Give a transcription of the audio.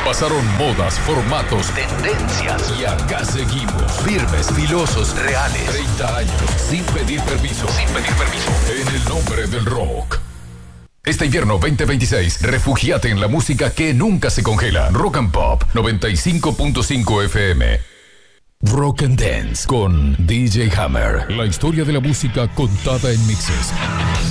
Pasaron modas, formatos, tendencias. Y acá seguimos, firmes, filosos, reales. 30 años, sin pedir permiso. En el nombre del rock. Este invierno 2026, refúgiate en la música que nunca se congela. Rock and Pop 95.5 FM. Rock and Dance con DJ Hammer. La historia de la música contada en mixes.